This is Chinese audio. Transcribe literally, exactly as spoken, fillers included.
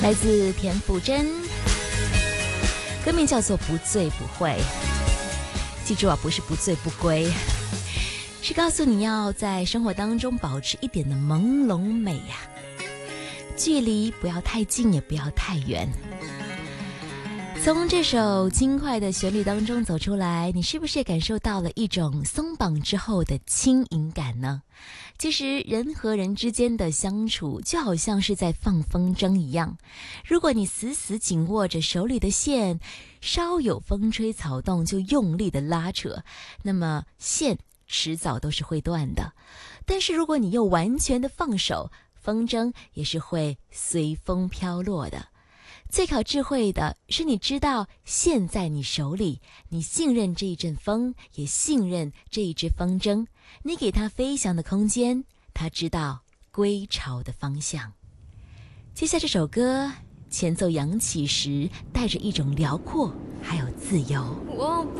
来自田馥甄，歌名叫做《不醉不会》。记住啊，不是不醉不归，是告诉你要在生活当中保持一点的朦胧美呀、啊，距离不要太近，也不要太远。从这首轻快的旋律当中走出来，你是不是也感受到了一种松绑之后的轻盈感呢？其实人和人之间的相处就好像是在放风筝一样，如果你死死紧握着手里的线，稍有风吹草动就用力的拉扯，那么线迟早都是会断的。但是如果你又完全的放手，风筝也是会随风飘落的。最考智慧的是你知道线在你手里，你信任这一阵风，也信任这一只风筝，你给它飞翔的空间，它知道归巢的方向。接下这首歌前奏扬起时带着一种辽阔还有自由。 我